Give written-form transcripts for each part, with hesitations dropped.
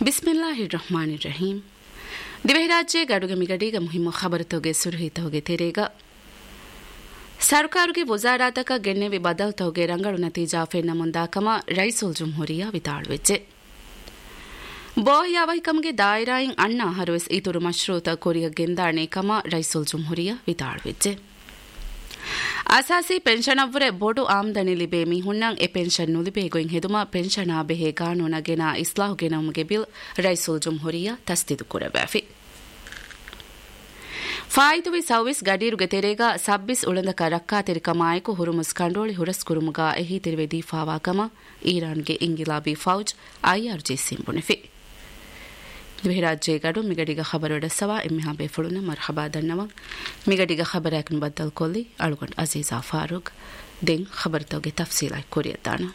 ಬಿಸ್ಮಿಲ್ಲಾಹಿರ್ರಹ್ಮಾನಿರ್ರಹೀಂ. ದಿವಹಿರಾಜ್ಯ ಗಡುಗೆ ಮಿಗಡಿಗ ಮುಹಿಮ್ಮ ಖಬರತೋಗೆ ಸುರುಹಿತೋಗೆ ತೆರೆಗ ಸರ್ಕಾರಗೆ ವಜಾರಾತಕ ಗೆನ್ನೆವಿ ಬದಲ್ತೋಗೆ ರಂಗಳು ನತೀಜಾ ಫೆನ್ನ ಮುಂದಾಕಮ ರೈಸುಲ್ ಜುಮ್ಹುರಿಯಾ ವಿತಾಳ್ವೆಜ್ಜೆ ಬೋಹ್ಯಾವಹಿಕಮ್ಗೆ ದಾಯಿರಾಯಿಂ ಅಣ್ಣ ಹರುವೆಸ್ ಇತುರು ಮಶ್ರೂತ ಕೊರಿಯ ಗೆಂದಾಣೆ ಕಮ ರೈಸುಲ್ ಜುಮ್ಹುರಿಯಾ ವಿತಾಳ್ವೆಜ್ಜೆ ಅಸಾಸಿ ಪೆನ್ಷನ್ ಅವ್ವರೆ ಬೋಡು ಆಮದನಿ ಲಿಬೆ ಮಿಹುನ್ನಂ A pension ನುಲಿಬೆ ಗೊಯಿಂ ಹೆದುಮ ಪೆನ್ಷನಾ ಬೆಹೆ ಕಾನೂನಗೆನ ಇಸ್ಲಾಹುಗೆನವುಗೆ bill ರೈಸುಲ್ ಜುಮ್ಹುರಿಯಾ ತಸ್ದಿದು ಕುರವ್ಯಾಫಿ ಫಾಯಿದುವಿ ಸೌವಿಸ್ ಗಡೀರುಗೆ ತೆರೆಗ ಸಬ್ಬಿಸ್ ಉಳಂದಕ ರಕ್ಕಾತೆರಿಕ ಮಾಯಕು ಹುರುಮುಸ್ ಕಂಡೋಳಿ ಹುರಸ್ ಕುರುಮುಗ ಎಹಿ ತಿರುವೆ ದೀಫಾವಾಕಮ ಈರಾನ್ಗೆ ಇಂಗಿಲಾಬಿ fauj ಐಆರ್ಜಿ ಸಿಂಬುನೆಫಿ ದ್ವಿರಾಜ್ಯ ಗಡು ಮಿಗಡಿಗ ಖಬರೊಡಸವ ಎಮ್ಮೆಹಾ ಬೇಫುಳುನ Marhaba ದನ್ನವ ಮಿಗಡಿಗ ಖಬರಾಕನ್ ಬದ್ದಲ್ ಕೊಲ್ಲಿ ಅಳುಗೊಂಡ್ ಅಜೀಜಾ ಫಾರೂಕ್ ದೆಂ ಖಬರತೋಗೆ ತಫ್ಸೀಲಾಯ್ ಕೊರಿಯದ್ದಾನ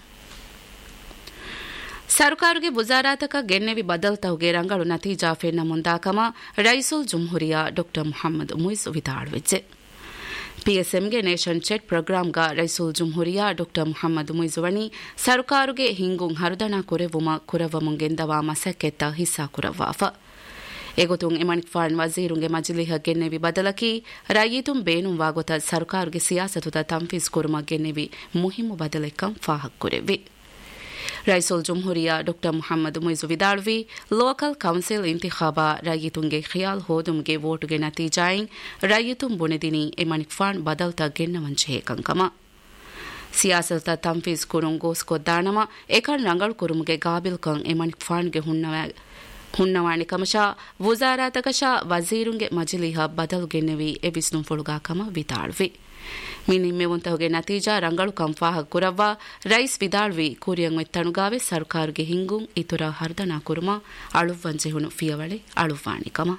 ಸರ್ಕಾರಗೆ ವಜಾರಾತಕ ಗೆನ್ನೆವಿ ಬದಲ್ತವುಗೆ ರಂಗಳು ನತೀಜಾ ಫೆನ್ನ ಮುಂದಾಕಮ ರೈಸುಲ್ ಜುಮ್ಹುರಿಯಾ ಡಾ ಮುಹಮ್ಮದ್ ಮುಯಿಜ್ ವಿತಾಳ್ವೆಜ್ಜೆ ಪಿಎಸ್ಎಂಗೆ ನೇಷನ್ ಚೆಟ್ ಪ್ರೋಗ್ರಾಂಗ ರೈಸುಲ್ ಜುಮ್ಹುರಿಯಾ ಡಾ ಮುಹಮ್ಮದ್ ಮುಯಿಜ್ ವಣಿ ಸರ್ಕಾರಗೆ ಹಿಂಗುಂ ಹರುದನ ಕುರೆವುಮ ಕುರವಮುಂಗೆಂದವಾ ಮಸಕ್ಕೆತ್ತ ಹಿಸ್ಸಾ ಕುರವ್ವಾಫ ಎಗೊತುಂ ಎಮಣಿಕ್ ಫಾರ್ನ್ ವಜೀರುಂಗೆ ಮಜ್ಲಿಹ ಗೆನ್ನೆವಿ ಬದಲಕಿ ರಯೀತುಂ ಬೇನುಂ ವಾಗೊತ ಸರ್ಕಾರಗೆ ಸಿಯಾಸತುತ ತಂಫೀಸ್ ಕುರುಮ ಗೆನ್ನೆವಿ ಮುಹಿಮ್ಮು ಬದಲೆಕ್ಕಂ ಫಾಹಕ್ ಕುರೆವಿ ರೈಸುಲ್ ಜುಮ್ಹುರಿಯಾ ಡಾ ಮುಹಮ್ಮದ್ ಮುಯಿಜ್ ವಿದಾಳ್ವಿ ಲೋಕಲ್ ಕೌನ್ಸಿಲ್ ಇಂತಿಖಾಬಾ ರಯೀತುಂಗೆ ಖಿಯಾಲ್ ಹೋದುಂಗೆ ವೋಟುಗೆ ನತೀಜಾಯಿಂ ರಯೀತುಂ ಬುನೆದಿನಿ ಎಮಣಿಕ್ ಫಾರ್ನ್ ಬದಲ್ತ ಗೆನ್ನವಂಚೆ ಕಂಕಮ ಸಿಯಾಸತ ತಂಫೀಸ್ ಕುರುಂ ಗೋಸ್ಕೊದ್ದಾಣಮ ಏಕನ್ ರಂಗಳು ಕುರುಮ್ಗೆ ಗಾಬಿಲ್ ಕಂ ಎಮಣಿಕ್ ಫಾರ್ನ್ಗೆ ಹುನ್ನವಾಣಿ ಕಮಶಾ ವಜಾರಾತಕಶಾ ವಜೀರುಂಗೆ ಮಜ್ಲಿಹ ಬದಲ್ ಗೆನ್ನೆವಿ ಎಬಿಸ್ನುಂ ಫುಳುಗಾಕಮ ವಿತಾಳ್ವಿ ಮಿನಿಮ್ಮೆವಂತಹುಗೆ ನತೀಜಾ ರಂಗಳು ಕಂಫಾಹ ಕುರವ್ವ ರೈಸ್ ವಿದಾಳ್ವಿ ಕೂರಿಯಂ ವೆತ್ತಣುಗಾವೆ ಸರ್ಕಾರಗೆ ಹಿಂಗುಂ ಇತುರ ಹರ್ದನಾ ಕುರುಮ ಅಳುವ್ವಂಜೆಹುಣು ಫಿಯವಳೆ ಅಳುವ್ವಾಣಿಕಮ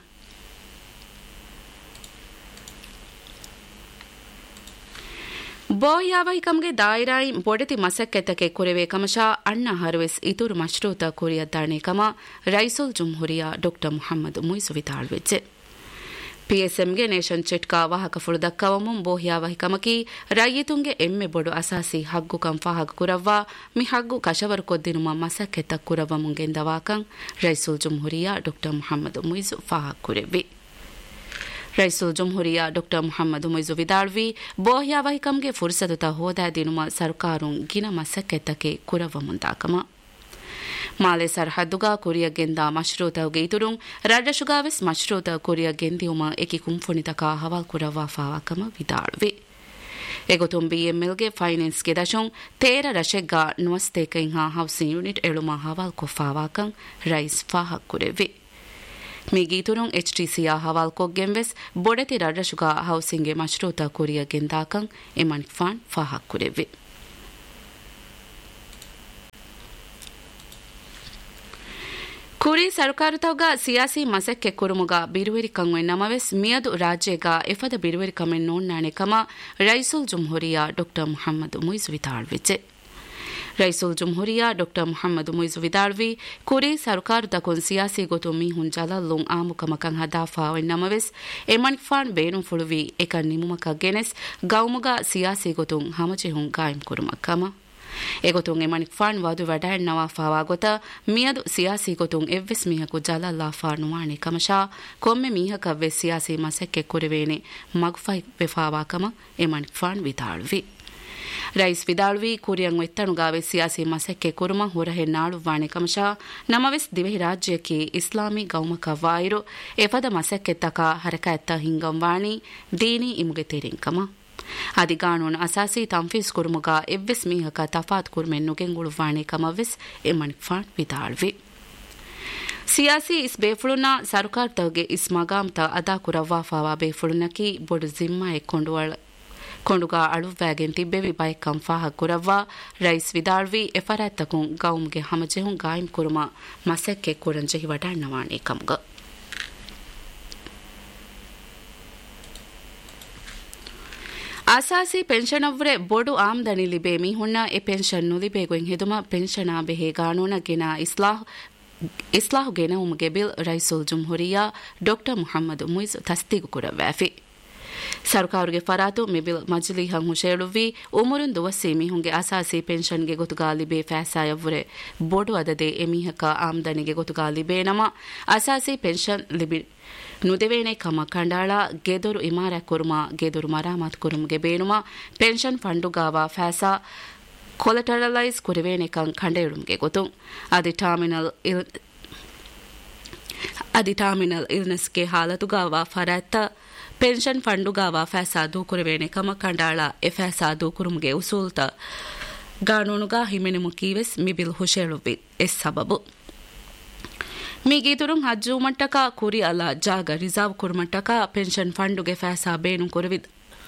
ಬೋಹ್ಯಾವಹಿಕಮ್ಗೆ ದಾಯಿರಾಯಿಂ ಬೊಡೆತಿ ಮಸಕ್ಕೆತಕೆ ಕುರೆವೆ ಕಮಶಾ ಅಣ್ಣ ಹರುವೆಸ್ ಇತುರು ಮಶ್ರೂತ ಕುರಿಯದ್ದಾಣೆ ಕಮ ರೈಸುಲ್ ಜುಮ್ಹುರಿಯಾ ಡಾ ಮುಹಮ್ಮದ್ ಮುಯಿಜ್ ವಿತಾಳ್ವೆಜ್ಜೆ ಪಿಎಸ್ಎಂಗೆ ನೇಷನ್ ಚೆಟ್ಕ ವಾಹಕ ಫುಳುದಕ್ಕವಮುಂ ಬೋಹ್ಯಾವಹಿಕಮಕಿ ರಯೀತುಂಗೆ ಎಮ್ಮೆ ಬೊಡು ಅಸಾಸಿ ಹಗ್ಗು ಕಂಫಾಹಗ ಕುರವ್ವ ಮಿ ಹಗ್ಗು ಕಶವರ್ ಕೊದ್ದಿನುಮ ಮಸಕ್ಕೆತ್ತ ಕುರವಮುಂಗೆಂದವಾಕಂ ರೈಸುಲ್ ಜುಮ್ಹುರಿಯಾ ಡಾ ಮುಹಮ್ಮದ್ ಮುಯಿಜ್ ಫಾಹಕ್ ಕುರೆವಿ ರೈಸುಲ್ ಜುಮ್ಹುರಿಯಾ ಡಾ ಮುಹಮ್ಮದ್ ಮುಯಿಜ್ ವಿದಾಳ್ವಿ ಬೋಹ್ಯಾವಹಿಕಮ್ಗೆ ಫುರ್ಸದುತ ಹೋದಾ ದಿನುಮ ಸರ್ಕಾರುಂ ಗಿನ ಮಸಕ್ಕೆತ್ತಕೆ ಕುರವಮುಂದಾಕಮ ಮಾಲೆ ಸರ್ಹದ್ದುಗ ಕೊರಿಯ ಗೆಂದ ಮಶ್ರೂತವುಗೆ ಇತುರುಂ ರಡ್ಡಶುಗಾವೆಸ್ ಮಶ್ರೂತ ಕೊರಿಯ ಗೆಂದಿಯುಮ ಎಕಿ ಕುಂಫುಣಿತಕ ಹವಾಲ್ ಕುರವ್ವಾ ಫಾವಾಕಮ ವಿದಾಳ್ವಿ ಎಗೊತುಂ ಬಿಎಂಎಲ್ಗೆ ಫೈನಾನ್ಸ್ಗೆ ದಶುಂ ತೇರ ರಶೆಗ್ಗ ನುವಸ್ತೇಕೈಂ ಹೌಸಿಂಗ್ ಯೂನಿಟ್ ಎಳುಮ ಹವಾಲ್ ಕೊಫಾವಾಕಂ ರೈಸ್ ಫಾಹಕ್ ಕುರೆವಿ ಮೀಗೀತುರುಂ ಎಚ್ಟಿಸಿಯ ಹವಾಲ್ ಕೊಗ್ಗೆಂವೆಸ್ ಬೊಡೆತಿ ರಡ್ಡಶುಗ ಹೌಸಿಂಗ್ಗೆ ಮಶ್ರೂತ ಕೊರಿಯ ಗೆಂದಾಕಂ ಎಮಣಿಕ್ ಫಾನ್ ಫಾಹಕ್ ಕುರೆವಿ ಕುರಿ ಸರ್ಕಾರತವಗ ಸಿಯಾಸಿ ಮಸಕ್ಕೆ ಕುರುಮುಗ ಬಿರುವೆರಿಕಂವೆ ನಮವೆಸ್ ಮಿಯದು ರಾಜ್ಯಗ ಎಫದ ಬಿರುವೆರಿಕಮೆನ್ ನೋಣ್ಣಾಣೆ ಕಮ ರೈಸುಲ್ ಜುಮ್ಹುರಿಯಾ ಡಾ ಮುಹಮ್ಮದ್ ಮುಯಿಜ್ ವಿತಾಳ್ವೆಜ್ಜೆ ರೈಸುಲ್ ಜುಮ್ಹುರಿಯಾ ಡಾ ಮುಹಮ್ಮದ್ ಮುಯಿಜ್ ವಿದಾಳ್ವಿ ಕುರಿ ಸರ್ಕಾರದ ಕೊನ್ ಸಿಯಾಸಿ ಗೊತು ಮೀಹುನ್ ಜಲಲ್ಲುಂ ಆಮುಕಮಕಂ ಹದಾಫಾವೆ ನಮವೆಸ್ ಎಮಣಿಕ್ ಫಾನ್ ಬೇನುಂ ಫುಳುವಿ ಎಕ ನಿಮುಮಕ ಗೆನೆಸ್ ಗೌಮುಗ ಸಿಯಾಸಿ ಗೊತುಂ ಹಮಜೆಹುಂ ಗಾಯಂ ಕುರುಮಕ್ಕಮ ಎಗೊತುಂ ಎಮಣಿಕ್ ಫಾನ್ ವದು ವಡಾಣ್ಣವಾ ಫಾವಾಗೊತ ಮಿಯದು ಸಿಯಾಸಿ ಗೊತುಂ ಎವ್ವೆಸ್ ಮೀಹಕು ಜಲಲ್ಲಾ ಫಾನುವಾಣಿ ಕಮಶಾ ಕೊಮ್ಮೆ ಮೀಹಕವ್ವೆ ಸಿಯಾಸಿ ಮಸಕ್ಕೆ ಕುರಿವೇನೆ ಮಗ್ಫೈ ವೆಫಾವಾಕಮ ಎಮಣಿಕ್ ಫಾನ್ ವಿದಾಳ್ವಿ ರೈಸ್ ವಿದಾಳ್ವಿ ಕುರಿಯಂ ವೆತ್ತಣುಗಾವೆ ಸಿಯಾಸಿ ಮಸಕ್ಕೆ ಕುರುಮ ಹೊರಹೆನ್ನಾಳುವಾಣೆ ಕಮಶಾ ನಮವೆಸ್ ದಿವೆಹಿ ರಾಜ್ಯಕ್ಕೆ ಇಸ್ಲಾಮಿ ಗೌಮಕ ವಾಯಿರು ಎಫದ ಮಸಕ್ಕೆತ್ತಕ ಹರಕಾಯತ್ತ ಹಿಂಗಂವಾಣಿ ದೀನಿ ಇಮುಗೆ ತೆರಿಂಕಮ ಆದಿ ಕಾನೂನು ಅಸಾಸಿ ತಂಫೀಸ್ ಕುರುಮುಗ ಎವ್ವೆಸ್ ಮೀಹಕ ತಫಾತ್ ಕುರ್ಮೆನ್ ನುಗೆಂಗುಳುವಾಣೆ ಕಮವೆಸ್ ಎಮಣಿಕ್ ಫಾನ್ ವಿದಾಳ್ವಿ ಸಿಯಾಸಿ ಇಸ್ ಬೇಫುಳುನ ಸರ್ಕಾರ್ ತವಗೆ ಇಸ್ ಮಗಾಮ್ತ ಅದಾ ಕುರವ್ವಾ fava ಬೇಫುಳುನಕಿ ಬೊಡು ಜಿಮ್ಮಾ ಕೊಂಡುಗ ಅಳುವ್ವಾಗೆನ್ ತಿಬ್ಬೆವಿ ಬೈಕಂ ಫಾಹ ಕುರವ್ವಾ rice ವಿದಾಳ್ವಿ ಎಫರಾತ್ತಕುಂ ಗೌಮ್ಗೆ ಹಮಜೆಹುಂ ಗಾಯಂ ಕುರುಮ ಮಸಕ್ಕೆ ಕುರಂಜೆಹಿ ವಡಾಣ್ಣವಾಣೆ ಕಮ್ಗ ಅಸಾಸಿ pension ಅವ್ವರೆ ಬೊಡು ಆಮದನಿ ಲಿಬೆ ಮಿಹುನ್ನ A pension ನುಲಿಬೆ ಗೊಯಿಂ ಹೆದುಮ ಪೆನ್ಷನಾ ಬೆಹೆ ಕಾನೂನಗೆನ ಇಸ್ಲಾಹುಗೆನವುಮುಗೆ bill ರೈಸುಲ್ ಜುಮ್ಹುರಿಯಾ ಡಾ ಮುಹಮ್ಮದ್ ಮುಯಿಜ್ ತಸ್ದೀಗು ಕುರವ್ವಾಫಿ ಸರ್ಕಾರುಗೆ ಫರಾತು ಮಿಬಿಲ್ ಮಜ್ಲಿಹಂ ಹುಷೇಳುವಿ ಉಮರುನ್ ದುವಸ್ಸಿ ಮಿಹುಂಗೆ ಅಸಾಸಿ ಪೆನ್ಷನ್ಗೆ ಗೊತುಗಾಲಿಬೆ ಫෑಸಾಯವ್ವರೆ ಬೋಡು ಅದದೆ ಎಮಿಹಕ ಆಮ್ದನಿಗೆ ಗೊತುಗಾಲಿಬೆ ನಮ ಅಸಾಸಿ ಪೆನ್ಷನ್ ಲಿಬಿ ನುದೆವೇಣೆ ಕಮ ಕಂಡಾಳ ಗೆದೊರು ಇಮಾರ ಕುರುಮ ಗೆದೊರು ಮರಾಮತ್ ಕುರುಮ್ಗೆ ಬೇನುಮ ಪೆನ್ಷನ್ ಫಂಡುಗಾವ ಫෑಸಾ ಕೊಲೆಟರಲೈಸ್ ಕುರಿವೇಣೆಕಂ ಕಂಡೆಯುಳುಮ್ಗೆ ಗೊತ್ತು ಅದಿ ಟರ್ಮಿನಲ್ ಇಲ್ನೆಸ್ಗೆ ಹಾಲತುಗಾವ ಫರಾತ್ತ ಪೆನ್ಷನ್ ಫಂಡುಗಾವ ಫෑಸಾ ದೂಕುರವೇಣೆ ಕಮ ಕಂಡಾಳ ಎ ಫෑಸಾ ದೂಕುರುಮ್ಗೆ ಉಸೂಲ್ತ ಗಾನೂನುಗಾ ಹಿಮೆನೆಮು ಕೀವೆಸ್ ಮಿಬಿಲ್ ಹುಷೇಳುವಿ ಎಸ್ ಸಬಬು ಮೀಗೀತುರುಂ ಹಜ್ಜೂಮಟ್ಟಕ ಕುರಿ ಅಲ ಜಾಗ ರಿಸರ್ವ್ ಕುರುಮಟ್ಟಕ ಪೆನ್ಷನ್ ಫಂಡುಗೆ ಫෑಸಾ ಬೇನು ಕುರುವಿದ್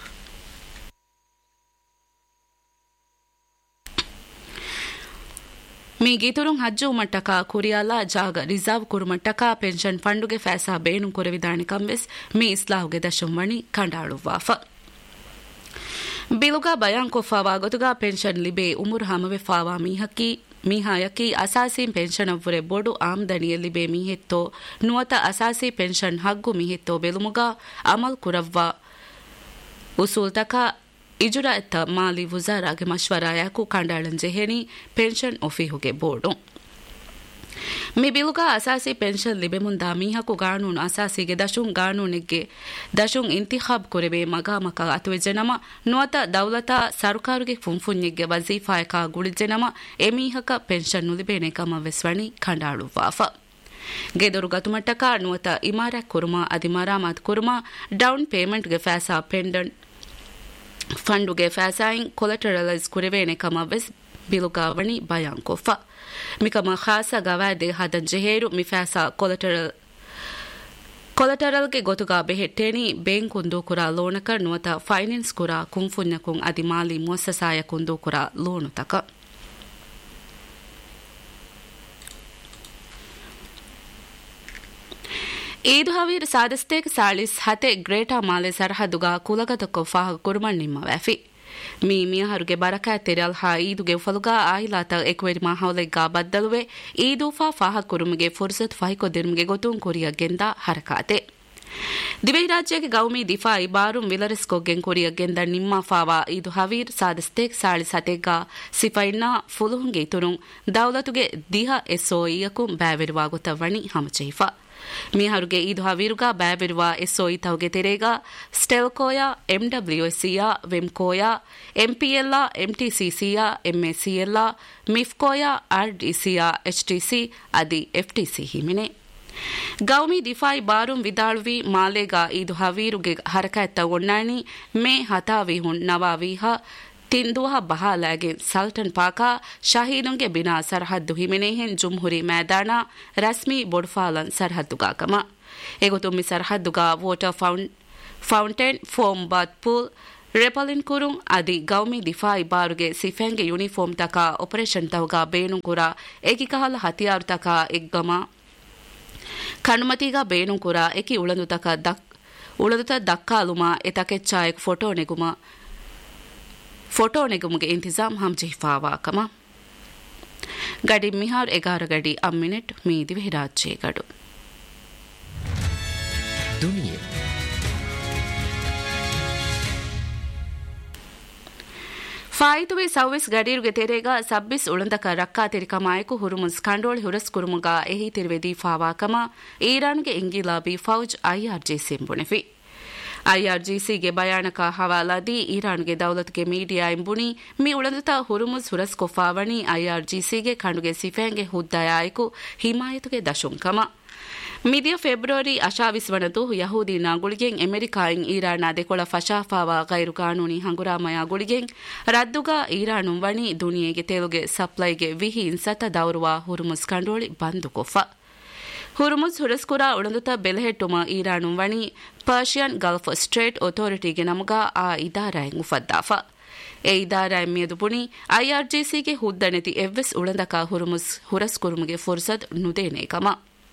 ಮೀಗೀತುರುಂ ಹಜ್ಜೂಮಟ್ಟಕ ಕುರಿಯಾಲ ಜಾಗ reserve ಕುರುಮಟ್ಟಕ pension ಫಂಡುಗೆ ಫෑಸಾ ಬೇನು ಕುರವಿದಾಣಿ ಕಂವೆಸ್ me ಇಸ್ಲಾಹುಗೆ ದಶುಂವಣಿ ಕಂಡಾಳುವಾಫ ಬಿಲುಗ ಬಯಾನ್ ಕೊಫಾವಾ ಗೊತುಗಾ pension ಲಿಬೆ ಉಮುರು ಹಮವೆ fava ಮೀಹಾಯಕಿ ಅಸಾಸಿ pension ಅವ್ವರೆ ಬೋಡು ಆಮ್ದನಿಯಲ್ಲಿ ಬೆ ಮೀಹೆತ್ತೋ ನುವತ ಅಸಾಸಿ ಪೆನ್ಷನ್ ಹಗ್ಗು ಮೀಹೆತ್ತೋ ಬೆಲುಮುಗ ಅಮಲ್ ಕುರವ್ವ ಉಸೂಲ್ತಕ ಇಜುರಾಯತ್ತ ಮಾಲಿ ವುಜಾರಾಗೆ ಮಶ್ವರಾಯಕು ಕಂಡಾಳನ್ ಜೆಹೆನಿ ಪೆನ್ಷನ್ ಒಫಿಹುಗೆ ಬೋರ್ಡು ಮಿಬಿಲುಗ ಅಸಾಸಿ ಪೆನ್ಷನ್ ಲಿಬೆ ಮುಂದ ಮೀಹಕು ಗಾನೂನು ಅಸಾಸಿಗೆ ದಶುಂ ಗಾನೂನಿಗೆ ದಶುಂ ಇಂತಿಖಾಬ್ ಕುರೆಬೆ ಮಗಾಮಕ ಅತುವೆಜೆನಮ ನುವತ ದೌಲತ ಸರ್ಕಾರುಗೆ ಫುಂಫುನ್ಯಿಗೆ ವಜೀಫಾಯಕ ಗುಳಿಜೆನಮ ಎಮೀಹಕ ಪೆನ್ಷನ್ ನುಲಿಬೇನೆ ಕಮವೆಸ್ವಣಿ ಕಂಡಾಳುವಾಫ ಗೆದೊರು ಗತುಮಟ್ಟಕ ನುವತ ಇಮಾರ ಕುರುಮ ಅದಿ ಮರಾಮತ್ ಕುರುಮ ಡೌನ್ ಪೇಮೆಂಟ್ಗೆ ಫෑಸಾ ಪೆಂಡಂಟ್ ಫಂಡುಗೆ ಫෑಸಾಯಿನ್ ಕೊಲೆಟರಲೈಸ್ ಕುರೆವೇಣೆ ಕಮವೆಸ್ ಬಿಲುಗಾವಣಿ ಬಯಾನ್ ಕೊಫ ಮಿಕಮ ಖಾಸ ಗವಾದೆ ಹದನ್ ಜೆಹೇರು ಮಿಫ್ಯಾಸಾ ಕೊಲೆಟರಲ್ಗೆ ಗೊತುಗಾ ಬೆಹೆಟ್ಟೇನಿ ಬೇಂಕ್ ಕುಂದೂಕುರ ಲೋಣಕ ನುವತ ಫೈನಾನ್ಸ್ ಕುರ ಕುಂಫುನ್ಯಕುಂ ಅದಿ ಮಾಲಿ ಮುಅಸ್ಸಸಾಯ ಕುಂದೂಕುರ ಲೋಣುತಕ ಈದು ಹವೀರ್ ಸಾದಸ್ತೇಕ್ ಸಾಳಿಸ್ ಹತೆ ಗ್ರೇಟಾ ಮಾಲೆ ಸರಹದುಗಾ ಕುಲಗತಕ್ಕೊ ಫಾಹ ಕುರುಮಣ್ ನಿಮ್ಮ ವ್ಯಾಫಿ ಮೀ ಮಿಯಹರುಗೆ ಬರಕಾ ತೆರಲ್ ಹಾ ಈದುಗೆ ಫಲುಗಾ ಆಯಿಲಾತ ಎಕ್ವೆರಿ ಮಾಹೌಲೆಗ್ಗಾ ಬದ್ದಲುವೆ ಈದೂಫಾ ಫಾಹ ಕುರುಮಿಗೆ ಫುರ್ಸತ್ ಫಹಿಕೊ ದಿರ್ಮಿಗೆ ಗೊತುಂ ಕುರಿಯ ಗೆಂದ ಹರಕಾತೆ ದಿವೈ ರಾಜ್ಯಗೆ ಗೌಮಿ ದಿಫಾಯಿ ಬಾರುಂ ವಿಲರಿಸ್ಕೊಗ್ಗೆನ್ ಕುರಿಯ ಗೆಂದ ನಿಮ್ಮ ಫಾವಾ ಈದು ಹವೀರ್ ಸಾದಸ್ತೇಕ್ ಸಾಳಿಸ್ ಹತೆಗ್ಗಾ ಸಿಫೈನ್ನ ಫುಲುಹುಂಗೆ ತುರುಂ ದೌಲತುಗೆ ದಿಹ ಎಸ್ಸೋಯಿಯಕುಂ ಬ್ಯಾವೆರುವಾಗುತ್ತ ವಣಿ ಹಮಚೈಫಾ ಮೀಹರುಗೆ ಈದು ಹವೀರುಗ ಬ್ಯಾಬಿರುವ ಎಸ್ಒಇ ತವಗೆ ತೆರೆಗ ಸ್ಟೆಲ್ಕೋಯ ಎಂಡಬ್ಲ್ಯೂಎಸ್ಸಿಯ ವೆಮ್ಕೋಯ ಎಂಪಿಎಲ್ಲ ಎಂಟಿಸಿಸಿಯ ಎಂಎಸ್ಸಿಎಲ್ಲ ಮಿಫ್ಕೋಯ ಆರ್ಡಿಸಿಯ ಎಚ್ಟಿಸಿ ಅದಿ ಎಫ್ಟಿಸಿ ಹಿಮಿನೆ ಗೌಮಿ ದಿಫಾಯಿ ಬಾರುಂ ವಿದಾಳುವಿ ಮಾಲೆಗ ಈದು ಹವೀರುಗೆ ಹರಕಾಯತ್ತ ಒಣ್ಣಾಣಿ ಮೇ ಹತಾವಿ ಹುಣ್ ನವಾವಿಹ ತಿಂದುಹ ಬಹಾಲಾಗೆ ಸಲ್ಟನ್ ಪಾಕ ಶಹೀದುಂಗೆ ಬಿನಾ ಸರ್ಹದ್ದು ಹಿಮೆನೇಹೆನ್ ಜುಮ್ಹುರಿ ಮೈದಾನ ರಸ್ಮಿ ಬೊಡ್ಫಾಲನ್ ಸರ್ಹದ್ದುಗಾಕಮ ಎಗೊತುಮ್ಮಿ ಸರ್ಹದ್ದುಗಾ water fountain foam Baat pool ರೆಪಲಿನ್ ಕುರುಂ ಅದಿ ಗೌಮಿ ದಿಫಾಯಿ ಬಾರುಗೆ ಸಿಫೆಂಗೆ ಯೂನಿಫಾರ್ಮ್ ತಕ ಆಪರೇಷನ್ ತವಗ ಬೇನುಕುರ ಏಕಿಕಹಲ ಹತಿಯಾರು ತಕ ಎಗ್ಗಮ ಕಣ್ಮತಿಗ ಬೇನುಕುರ ಏಕಿ ಉಳದುತ ದಕ್ಕಾಲುಮ ಎತಕೆಚ್ಚಾಯಕ್ ಫೋಟೋ ನೆಗುಮುಗೆ ಇಂತಿಜಾಮ್ ಹಮ್ಜೆ ಹಿಫಾವಾಕಮ ಗಡಿ ಮಿಹಾರ್ 11 ಗಡಿ ಅಮ್ಮಿನೆಟ್ ಮೀದಿವೆ ರಾಜ್ಯ ಗಡು ದುನಿಯಾ ಫಾಯಿತುವೆ ಸೌವಿಸ್ ಗಡೀರುಗೆ ತೆರೆಗ ಸಬ್ಬಿಸ್ ಉಳಂದಕ ರಕ್ಕಾ ತೆರಿಕಮಾಯಕು ಹುರುಮುಸ್ ಖಂಡೋಳಿ ಹುರಸ್ ಕುರುಮುಗ ಎಹಿ ತಿರುವೆದಿ ಫಾವಾಕಮ ಈರಾನ್ಗೆ ಇಂಗಿಲಾಬಿ ಫೌಜ್ ಐಆರ್ಜಿಸಿ ಎಂಬುಣಿಫಿ ಐಆರ್ಜಿಸಿಗೆ ಬಯಾನಕ ಹವಾಲಾದಿ ಈರಾನ್ಗೆ ದೌಲತ್ಗೆ ಮೀಡಿಯಾ ಎಂಬುಣಿ ಮಿ ಉಳಂದತ ಹುರುಮುಸ್ ಹುರಸ್ ಕೊಫಾವಣಿ ಐಆರ್ಜಿಸಿಗೆ ಖಂಡುಗೆ ಸಿಫೆಂಗೆ ಹುದ್ದಾಯಾಯಕು ಹಿಮಾಯತುಗೆ ದಶುಂಕಮ ಮಿದಿಯ ಫೆಬ್ರವರಿ ಅಶಾವಿಸ್ವಣದು ಯಹೂದಿನ ಗುಳಿಗೆಂ ಅಮೆರಿಕಾಯಿಂ ಈರಾನ್ ಅದೆಕೊಳ ಫಶಾಫಾವ ಗೈರು ಕಾನೂನಿ ಹಂಗುರಾಮಯ ಗುಳಿಗೆಂ ರದ್ದುಗ ಈರಾನು ವಣಿ ದುನಿಯೆಗೆ ತೆಲುಗೆ ಸಪ್ಲೈಗೆ ವಿಹೀನ್ ಸತ ದೌರುವ ಹುರುಮುಸ್ ಕಂಡೋಳಿ ಬಂದು ಕೊಫ ಹುರುಮುಸ್ ಹುರಸ್ಕುರ ಉಳಂದುತ ಬೆಲೆಹೆಟ್ಟುಮ ಈರಾನು ವಣಿ ಪರ್ಷಿಯನ್ ಗಲ್ಫ್ ಸ್ಟ್ರೇಟ್ ಅಥಾರಿಟಿಗೆ ನಮಗ ಆ ಇದಾರಾಯಂ ಉಫದ್ದಾಫ ಎ ಇದಾರಾಯಂ ಮಿಯದು ಪುಣಿ ಐಆರ್ಜಿಸಿಗೆ ಹುದ್ದನೆತಿ ಎವ್ವೆಸ್ ಉಳಂದಕ ಹುರುಮುಸ್ ಹುರಸ್ಕುರುಮಿಗೆ ಫುರ್ಸದ್ ನುದೇನೇಕಮ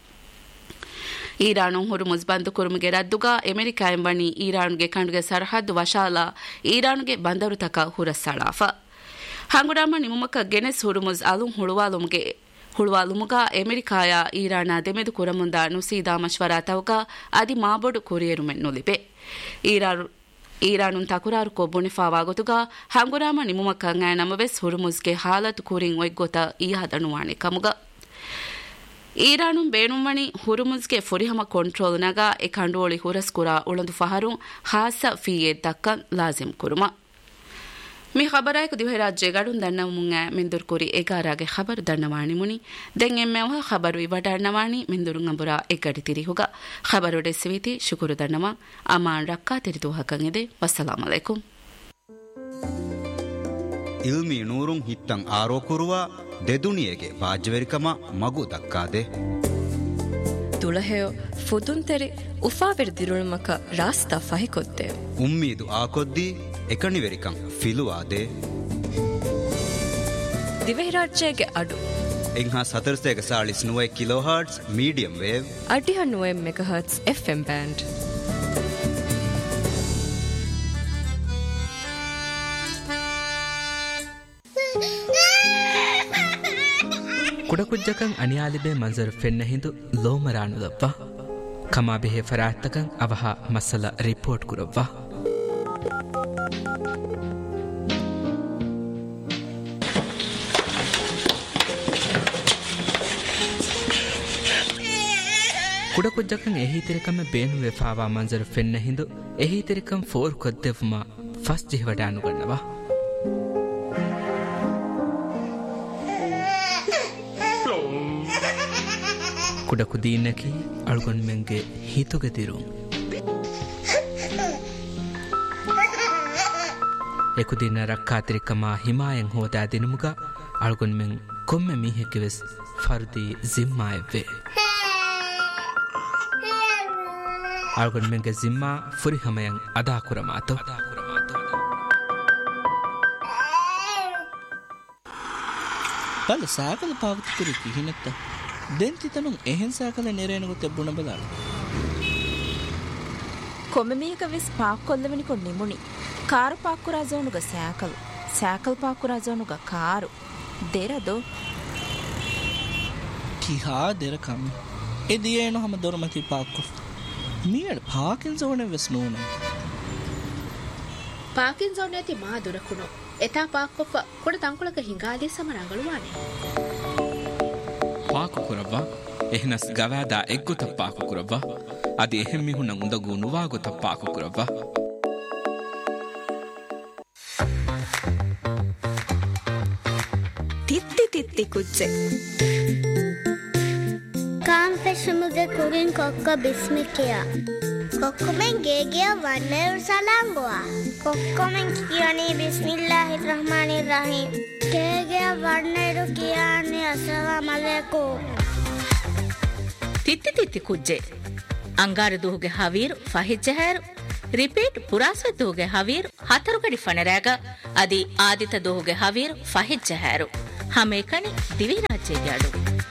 ಈರಾನು ಹುರುಮುಸ್ ಬಂದು ಕುರುಮಿಗೆ ರದ್ದುಗ ಅಮೆರಿಕ ಎಂಬಣಿ ಈರಾನ್ಗೆ ಕಂಡುಗೆ ಸರಹದ್ದು ವಶಾಲ ಈರಾನ್ಗೆ ಬಂದರು ತಕ ಹುರಸ್ಸಲಾಫ ಹಂಗುರಾಮ ನಿಮುಮಕ ಗೆನೆಸ್ ಹುರುಮುಸ್ ಅಲುಂ ಹುಳುವಾಲುಮುಗ ಅಮೆರಿಕಾಯ ಈರಾನ ದೆಮೆದು ಕುರಮುಂದ ನುಸೀದಾ ಮಶ್ವರಾ ತವಗ ಅದಿ ಮಾಬೊಡು ಕುರಿಯರುಮೆನ್ ನುಲಿಬೆ ಈರಾನುನ್ ತಕರಾರು ಕೊಬ್ಬುಣಿಫಾವಾಗೊತುಗ ಹಂಗುರಾಮ ನಿಮುಮಕ್ಕಂ ಆ ನಮವೆಸ್ ಹುರುಮುಸ್ಗೆ ಹಾಲತ್ ಕುರಿಂ ಒಯ್ಗೊತ ಈ ಹದಣುವಾಣೆ ಕಮುಗ ಈರಾನುನ್ ಬೇಣುಮಣಿ ಹುರುಮುಸ್ಗೆ ಫುರಿಹಮ ಕಂಟ್ರೋಲ್ ನಗ ಎ ಕಂಡೋಳಿ ಹುರಸ್ಕುರ ಉಳಂದು ಫಹರು ಹಾಸ ಫೀಯೆ ದಕ್ಕನ್ ಲಾಜಿಮ್ ಕುರುಮ ಮಿ ಖಬರಾಯಕ ದಿವೆ ರಾಜ್ಯ ಗಡುನ್ ದನ್ನಮುಂಗ ಮಿಂದುರ್ ಕುರಿ ಎಗಾರಾಗೆ ಖಬರ್ ದನ್ನವಾಣಿ ಮುನಿ ದೆಂ ಎಮ್ಮೆವ ಖಬರು ಇವಡನ್ನವಾಣಿ ಮಿಂದುರು ಅಂಬುರ ಎಗಡಿ ತಿರಿಹುಗ ಖಬರು ಡೆಸಿವಿತಿ ಶುಕುರು ದನ್ನಮ ಅಮಾನ್ ರಕ್ಕಾ ತಿರಿದು ಹಕಂಗೆದೆ ವಸ್ಸಲಾಮು ಅಲೈಕುಂ ಇಲ್ಮಿ ನೂರುಂ ಹಿತ್ತಂ ಆರೋಕುರುವ ದೆದುನಿಯಗೆ ಬಾಜ್ವೆರಿಕಮ ಮಗು ದಕ್ಕಾದೆ ತುಳಹೆಯೋ ಫುದುಂತೆರಿ ಉಫಾವೆರ್ ದಿರುಳುಮಕ rasta ಫಹಿಕೊತ್ತೆ ಉಮ್ಮೀದು ಆಕೊದ್ದಿ ಎಕಣಿವೆರಿಕಂ ಫಿಲುವಾದೆ ದಿವೆಹಿರಾಜ್ಯಗೆ ಅಡು ಎಂಹಾ ಸತರ್ಸೆಗ ಸಾಳಿಸ್ ನುವೆ kilo hertz medium wave ಅಡಿಹ ನುವೆ mega hertz FM band ಕುಡಕುಜ್ಜಕಂ ಅನಿಯಾಲಿಬೆ ಮಂಜರ್ ಫೆನ್ನ Hindu ಲೋಮರಾನುದವ್ವ ಕಮಾಬಿಹೆ ಫರಾತ್ತಕಂ ಅವಹ ಮಸಲ report ಕುರವ್ವ ಕುಡಕುಜ್ಜಕಂ ಎಹೀತಿರಿಕಮ ಬೇನು ವೆಫಾವಾ ಮಂಜರ್ ಫೆನ್ನ Hindu ಎಹೀತಿರಿಕಂ four ಕೊದ್ದೆವ್ಮ first ಜಿಹವಡಾನುಗಣ್ಣವ ಕುಡಕು ದೀನಕಿ ಅಳ್ಗೊಂಡ್ ಮೆಂಗೆ ಹಿತುಗೆದಿರು ಎಕುದಿನ ರಕ್ಕಾತಿರಿಕಮ ಹಿಮಾಯಂ ಹೋದಾ ದಿನಮುಗ ಅಳ್ಗೊಂಡ್ ಮೆಂ ಕೊಮ್ಮೆ ಮೀಹೆಕ್ಕಿವೆಸ್ ಫರ್ದಿ ಜಿಮ್ಮಾಯವ್ವೆ ಅಳ್ಗೊಂಡ್ ಮೆಂಗೆ ಜಿಮ್ಮಾ ಫುರಿ ಹಮಯಂ ಅದಾಕುರ ಮಾತು ಬಲ ಸಾಕಲ ಪಾವತಿ ಕುರಿಕಿ ಹಿನತ್ತ ದೆಂತಿತನು ಎಹೆನ್ ಸಾಕಲ ನೆರೇನಗು ತೆಬ್ಬುಣ ಬಲಾಳ ಕೊಮೆಮೀಗ ವಿಸ್ ಪಾಕ್ ಕೊಲ್ಲವನಿ ಕೊಂಡ್ ನಿಮುಣಿ ಕಾರು ಪಾಕುರಾಜೋನುಗ ಸಾಕಲ್ ಪಾಕುರಾಜೋನುಗ ಕಾರು ದೆರದು ಕಿಹಾ ದೆರ ಕಮ್ಮಿ ಎದಿಯೇನು ಹಮ ದೊರಮತಿ ಪಾಕು ಮೀಯಡ್ ಪಾಕಿನ್ ಜೋನೆ ವೆಸ್ ನೂನೆ ಪಾಕಿನ್ ಜೋನೆ ತಿ ಮಾ ದುರಕುಣು ಎತಾ ಪಾಕೊಫ ಕೊಡ ತಂಕುಳಕ ಹಿಂಗಾದಿ ಸಮರಂಗಳು ವಾಣೆ ಪಾಕು ಕುರವ್ವ ಎಹ್ನಸ್ ಗವಾದ ಎಗ್ಗುತ ಪಾಕು ಕುರವ್ವ ಅದಿ ಎಹೆಮ್ಮಿ ಹುಣ ಉಂದಗು ನುವಾಗುತ ಪಾಕು ಕುರವ್ವ ತಿತ್ತಿ ತಿತ್ತಿ ಕುಚ್ಚೆ ಕಾಂ ಫೆಶಮುಗೆ ಕುರಿನ್ ಕೊಕ್ಕ ಬಿಸ್ಮಿಕಿಯ ಕೊಕ್ಕೊಮೆನ್ ಗೇಗಿಯ ವನ್ನೇರು ಸಲಾಂಗುವ ಕೊಕ್ಕೊಮೆನ್ ಕಿಯಾನಿ ಬಿಸ್ಮಿಲ್ಲಾಹಿರ್ ರಹಮಾನಿರ್ ರಹೀಮ್ ಗೇಗಿಯ ವನ್ನೇರು ಕಿಯಾನಿ ಅಸ್ಸಲಾಮು ಅಲೈಕುಂ ತಿತ್ತಿ ತಿತ್ತಿ ಕುಜ್ಜೆ ಅಂಗಾರು ದೂಗೆ ಹವೀರ್ ಫಹಿಜ್ಜಹರ್ ರಿಪೀಟ್ ಪುರಾಸ ದೂಗೆ ಹವೀರ್ ಹತರುಗಡಿ ಫಣರಾಗ ಅದಿ ಆದಿತ ದೂಗೆ ಹವೀರ್ ಫಹಿಜ್ಜಹರ್ ಹಮೇಕಣಿ ದಿವಿ ರಾಜ್ಯಗಾಡು